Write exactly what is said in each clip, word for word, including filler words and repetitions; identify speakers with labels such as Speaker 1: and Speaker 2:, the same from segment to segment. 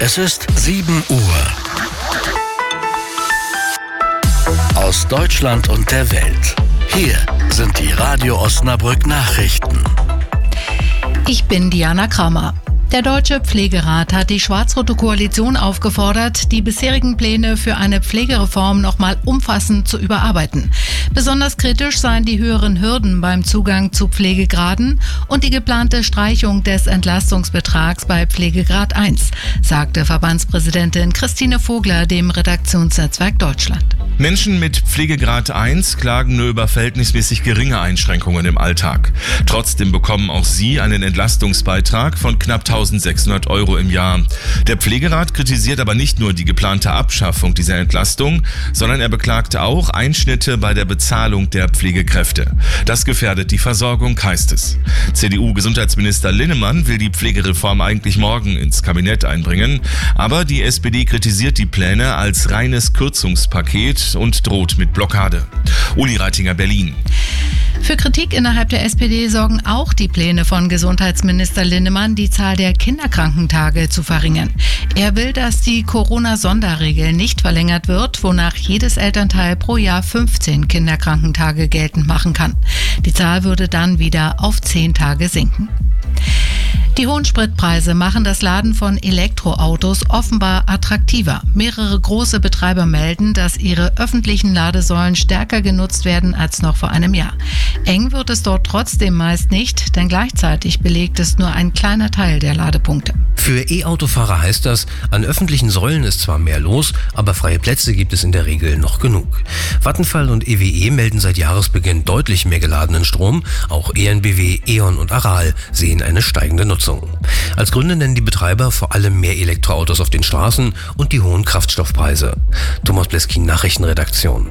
Speaker 1: Es ist sieben Uhr. Aus Deutschland und der Welt. Hier sind die Radio Osnabrück Nachrichten.
Speaker 2: Ich bin Diana Kramer. Der Deutsche Pflegerat hat die schwarz-rote Koalition aufgefordert, die bisherigen Pläne für eine Pflegereform nochmal umfassend zu überarbeiten. Besonders kritisch seien die höheren Hürden beim Zugang zu Pflegegraden und die geplante Streichung des Entlastungsbetrags bei Pflegegrad eins, sagte Verbandspräsidentin Christine Vogler dem Redaktionsnetzwerk Deutschland.
Speaker 3: Menschen mit Pflegegrad eins klagen nur über verhältnismäßig geringe Einschränkungen im Alltag. Trotzdem bekommen auch sie einen Entlastungsbeitrag von knapp eintausendsechshundert Euro im Jahr. Der Pflegerat kritisiert aber nicht nur die geplante Abschaffung dieser Entlastung, sondern er beklagte auch Einschnitte bei der Bezahlung der Pflegekräfte. Das gefährdet die Versorgung, heißt es. C D U-Gesundheitsminister Linnemann will die Pflegereform eigentlich morgen ins Kabinett einbringen, aber die S P D kritisiert die Pläne als reines Kürzungspaket und droht mit Blockade. Uli Reitinger, Berlin.
Speaker 2: Für Kritik innerhalb der S P D sorgen auch die Pläne von Gesundheitsminister Linnemann, die Zahl der Kinderkrankentage zu verringern. Er will, dass die Corona-Sonderregel nicht verlängert wird, wonach jedes Elternteil pro Jahr fünfzehn Kinderkrankentage geltend machen kann. Die Zahl würde dann wieder auf zehn Tage sinken. Die hohen Spritpreise machen das Laden von Elektroautos offenbar attraktiver. Mehrere große Betreiber melden, dass ihre öffentlichen Ladesäulen stärker genutzt werden als noch vor einem Jahr. Eng wird es dort trotzdem meist nicht, denn gleichzeitig belegt es nur ein kleiner Teil der Ladepunkte.
Speaker 4: Für E-Autofahrer heißt das, an öffentlichen Säulen ist zwar mehr los, aber freie Plätze gibt es in der Regel noch genug. Vattenfall und E W E melden seit Jahresbeginn deutlich mehr geladenen Strom. Auch E N B W, E.ON und Aral sehen eine steigende Nutzung. Als Gründe nennen die Betreiber vor allem mehr Elektroautos auf den Straßen und die hohen Kraftstoffpreise. Thomas Bleskin, Nachrichtenredaktion.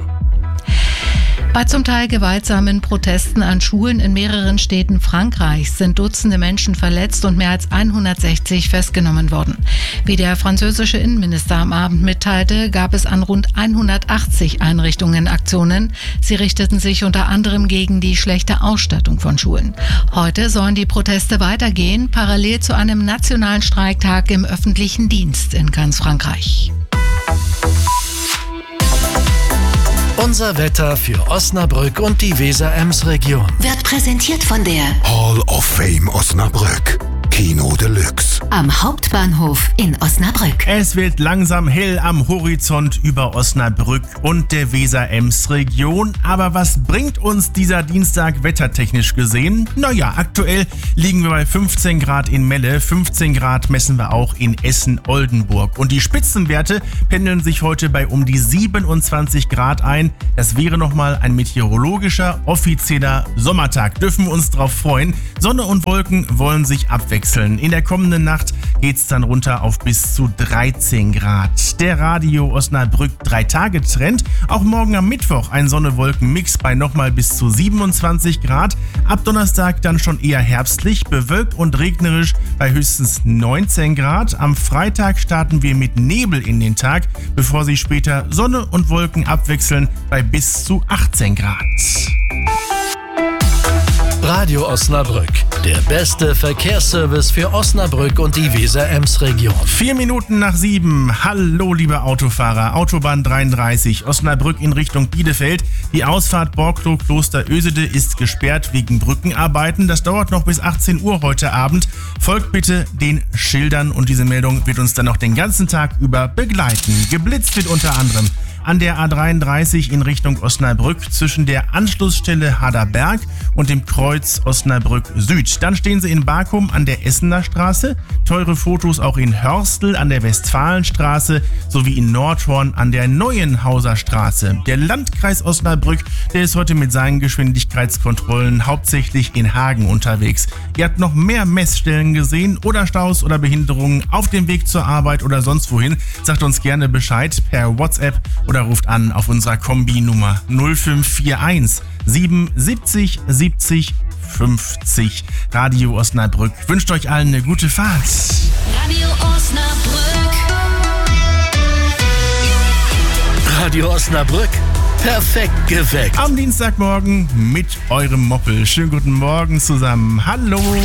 Speaker 2: Bei zum Teil gewaltsamen Protesten an Schulen in mehreren Städten Frankreichs sind Dutzende Menschen verletzt und mehr als hundertsechzig festgenommen worden. Wie der französische Innenminister am Abend mitteilte, gab es an rund hundertachtzig Einrichtungen Aktionen. Sie richteten sich unter anderem gegen die schlechte Ausstattung von Schulen. Heute sollen die Proteste weitergehen, parallel zu einem nationalen Streiktag im öffentlichen Dienst in ganz Frankreich.
Speaker 1: Unser Wetter für Osnabrück und die Weser-Ems-Region.
Speaker 5: Wird präsentiert von der
Speaker 6: Hall of Fame Osnabrück. Kino Deluxe.
Speaker 5: Am Hauptbahnhof in Osnabrück.
Speaker 7: Es wird langsam hell am Horizont über Osnabrück und der Weser-Ems-Region. Aber was bringt uns dieser Dienstag wettertechnisch gesehen? Naja, aktuell liegen wir bei fünfzehn Grad in Melle, fünfzehn Grad messen wir auch in Essen-Oldenburg. Und die Spitzenwerte pendeln sich heute bei um die siebenundzwanzig Grad ein. Das wäre nochmal ein meteorologischer, offizieller Sommertag. Dürfen wir uns drauf freuen. Sonne und Wolken wollen sich abwechseln. In der kommenden Nacht geht's dann runter auf bis zu dreizehn Grad. Der Radio Osnabrück drei-Tage-Trend. Auch morgen am Mittwoch ein Sonne-Wolken-Mix bei nochmal bis zu siebenundzwanzig Grad. Ab Donnerstag dann schon eher herbstlich, bewölkt und regnerisch bei höchstens neunzehn Grad. Am Freitag starten wir mit Nebel in den Tag, bevor sich später Sonne und Wolken abwechseln bei bis zu achtzehn Grad.
Speaker 1: Radio Osnabrück, der beste Verkehrsservice für Osnabrück und die Weser-Ems-Region.
Speaker 7: Vier Minuten nach sieben. Hallo, liebe Autofahrer. Autobahn dreiunddreißig, Osnabrück in Richtung Bielefeld. Die Ausfahrt Borglo-Kloster-Ösede ist gesperrt wegen Brückenarbeiten. Das dauert noch bis achtzehn Uhr heute Abend. Folgt bitte den Schildern und diese Meldung wird uns dann noch den ganzen Tag über begleiten. Geblitzt wird unter anderem an der A dreiunddreißig in Richtung Osnabrück zwischen der Anschlussstelle Haderberg und dem Kreuz Osnabrück Süd. Dann stehen sie in Bakum an der Essener Straße, teure Fotos auch in Hörstel an der Westfalenstraße sowie in Nordhorn an der Neuenhauser Straße. Der Landkreis Osnabrück, der ist heute mit seinen Geschwindigkeitskontrollen hauptsächlich in Hagen unterwegs. Ihr habt noch mehr Messstellen gesehen oder Staus oder Behinderungen auf dem Weg zur Arbeit oder sonst wohin, sagt uns gerne Bescheid per WhatsApp oder ruft an auf unserer Kombi-Nummer null fünf vier eins sieben siebzig siebzig fünfzig. Radio Osnabrück wünscht euch allen eine gute Fahrt.
Speaker 5: Radio Osnabrück.
Speaker 1: Radio Osnabrück, perfekt geweckt.
Speaker 7: Am Dienstagmorgen mit eurem Moppel. Schönen guten Morgen zusammen. Hallo.